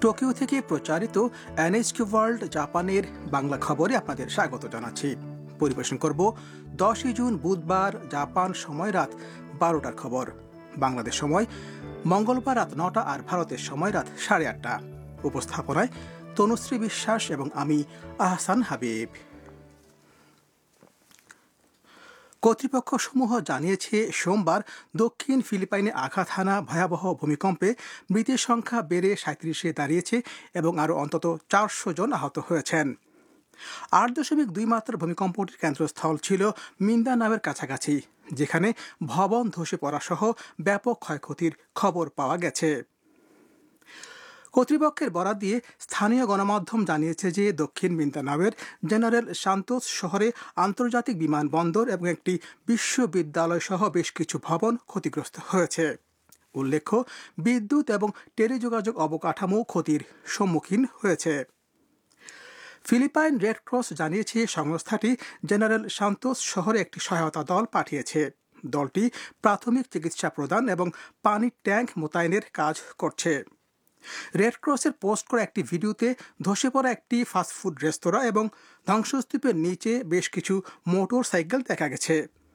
Tokyo থেকে প্রচারিত NHK world জাপানের বাংলা খবরে আপনাদের স্বাগত জানাচ্ছি। পরিবেশন করব 10 জুন বুধবার জাপান সময় রাত 12টার খবর। বাংলাদেশ সময় মঙ্গলবার রাত 9টা আর ভারতের সময় রাত 8:30। উপস্থাপনায় তনুশ্রী বিশ্বাস এবং আমি আহসান হাবিব। কর্তৃপক্ষসমূহ জানিয়েছে সোমবার দক্ষিণ ফিলিপাইনে আঘাত হানা ভয়াবহ ভূমিকম্পে মৃতের সংখ্যা বেড়ে 37-এ দাঁড়িয়েছে এবং আরও অন্তত 400 জন আহত হয়েছেন। 8.2 মাত্রার ভূমিকম্পটির কেন্দ্রস্থল ছিল মিন্দানাওয়ের কাছাকাছি, যেখানে ভবন ধসে পড়াসহ ব্যাপক ক্ষয়ক্ষতির খবর পাওয়া গেছে। কর্তৃপক্ষের বরাত দিয়ে স্থানীয় গণমাধ্যম জানিয়েছে যে দক্ষিণ মিন্দানাওয়ের জেনারেল সান্তোস শহরে আন্তর্জাতিক বিমানবন্দর এবং একটি বিশ্ববিদ্যালয় সহ বেশ কিছু ভবন ক্ষতিগ্রস্ত হয়েছে। উল্লেখ্য, বিদ্যুৎ এবং টেলিযোগাযোগ অবকাঠামো ক্ষতির সম্মুখীন হয়েছে। ফিলিপাইন রেড ক্রস জানিয়েছে সংস্থাটি জেনারেল সান্তোস শহরে একটি সহায়তা দল পাঠিয়েছে। দলটি প্রাথমিক চিকিৎসা প্রদান এবং পানির ট্যাঙ্ক মোতায়েনের কাজ করছে। রেড ক্রসের পোস্ট করা একটি ভিডিওতে ধসে পড়া একটি ফাস্টফুড রেস্তোরাঁ এবং ধ্বংসস্তূপের নিচে বেশ কিছু মোটর সাইকেল দেখা গেছে।